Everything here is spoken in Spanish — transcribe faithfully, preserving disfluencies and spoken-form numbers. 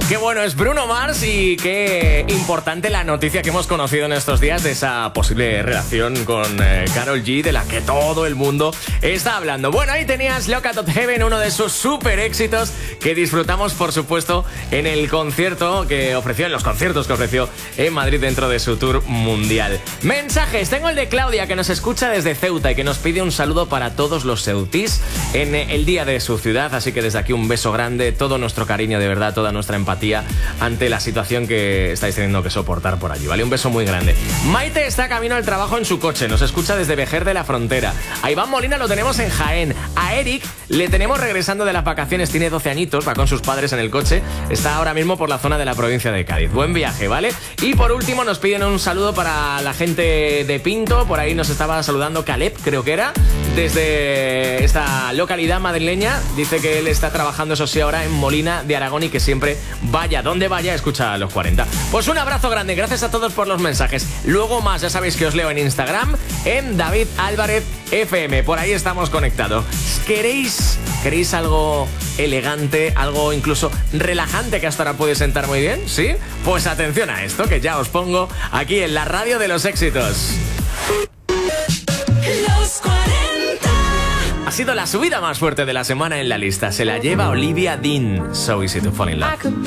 Qué bueno es Bruno Mars y qué importante la noticia que hemos conocido en estos días de esa posible relación con eh, Karol G, de la que todo el mundo está hablando. Bueno, ahí tenías Lock Out of Heaven, uno de sus super éxitos que disfrutamos, por supuesto, en el concierto que ofreció, en los conciertos que ofreció en Madrid dentro de su tour mundial. Mensajes, tengo el de Claudia que nos escucha desde Ceuta y que nos pide un saludo para todos los ceutís en el día de su ciudad, así que desde aquí un beso grande, todo nuestro cariño, de verdad, toda nuestra empatía ante la situación que estáis teniendo que soportar por allí, ¿vale? Un beso muy grande. Maite está camino al trabajo en su coche, nos escucha desde Vejer de la Frontera. A Iván Molina lo tenemos en Jaén. A Eric le tenemos regresando de las vacaciones, tiene doce añitos, va con sus padres en el coche, está ahora mismo por la zona de la provincia de Cádiz. Buen viaje, ¿vale? Y por último nos piden un saludo para la gente de Pinto, por ahí nos estaba saludando Caleb, creo que era, desde esta localidad madrileña. Dice que él está trabajando, eso sí, ahora en Molina de Aragón y que siempre vaya donde vaya escucha a los cuarenta. Pues un abrazo grande, gracias a todos por los mensajes. Luego más, ya sabéis que os leo en Instagram, en David Álvarez F M, por ahí estamos conectados. ¿Queréis, queréis algo elegante, algo incluso relajante que hasta ahora puede sentar muy bien? ¿Sí? Pues atención a esto que ya os pongo aquí en la radio de los éxitos. Los cuarenta. Ha sido la subida más fuerte de la semana en la lista. Se la lleva Olivia Dean. So Easy to Fall in Love.